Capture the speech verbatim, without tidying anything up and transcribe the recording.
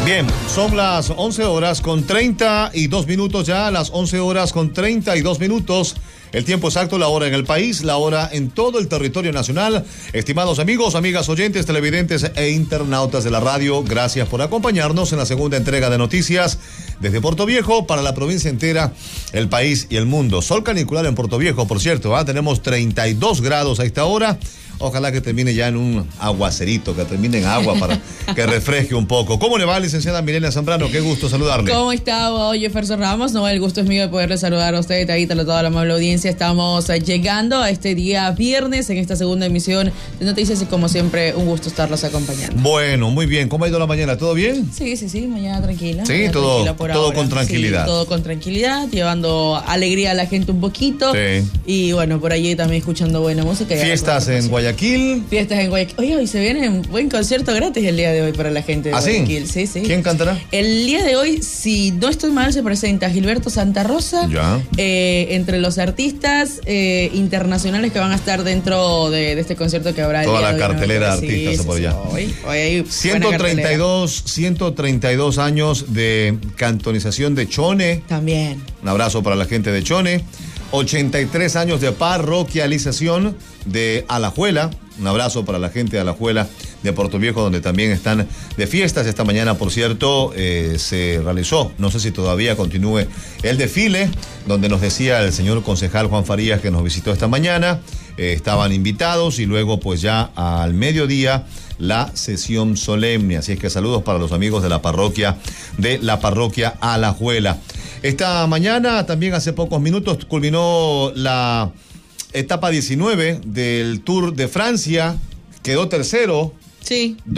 Bien, son las once horas con treinta y dos minutos ya, las once horas con treinta y dos minutos. El tiempo exacto, la hora en el país, la hora en todo el territorio nacional. Estimados amigos, amigas oyentes, televidentes e internautas de la radio, gracias por acompañarnos en la segunda entrega de noticias desde Puerto Viejo para la provincia entera, el país y el mundo. Sol canicular en Puerto Viejo, por cierto, ¿eh? Tenemos treinta y dos grados a esta hora. Ojalá que termine ya en un aguacerito, que termine en agua para que refresque un poco. ¿Cómo le va, licenciada Milena Zambrano? Qué gusto saludarle. ¿Cómo está? Oye, Jefferson Ramos, no, el gusto es mío de poderle saludar a usted, ahí a toda la amable audiencia. Estamos llegando a este día viernes en esta segunda emisión de noticias y como siempre, un gusto estarlos acompañando. Bueno, muy bien. ¿Cómo ha ido la mañana? ¿Todo bien? Sí, sí, sí, mañana tranquila. Sí, mañana todo, tranquila por todo ahora. con tranquilidad. Sí, todo con tranquilidad, llevando alegría a la gente un poquito. Sí. Y bueno, por allí también escuchando buena música. Fiestas en Guayaquil. Fiestas en Guayaquil. Oye, hoy se viene un buen concierto gratis el día de hoy para la gente de ¿Ah, Guayaquil. sí? Sí, sí. ¿Quién cantará? El día de hoy, si no estoy mal, se presenta Gilberto Santa Rosa. Ya. Eh, entre los artistas eh, internacionales que van a estar dentro de, de este concierto que habrá el Toda día la de hoy, cartelera ¿no? de artistas sí, por sí, allá. sí. Hoy, hoy hay ciento treinta y dos, ciento treinta y dos años de cantonización de Chone. También. Un abrazo para la gente de Chone. ochenta y tres años de parroquialización de Alajuela. Un abrazo para la gente de Alajuela de Puerto Viejo, donde también están de fiestas. Esta mañana, por cierto, eh, se realizó, no sé si todavía continúe, el desfile, donde nos decía el señor concejal Juan Farías, que nos visitó esta mañana. Eh, estaban invitados y luego, pues ya al mediodía, la sesión solemne. Así es que saludos para los amigos de la parroquia, de la parroquia Alajuela. Esta mañana, también hace pocos minutos, culminó la etapa diecinueve del Tour de Francia. Quedó tercero. Sí.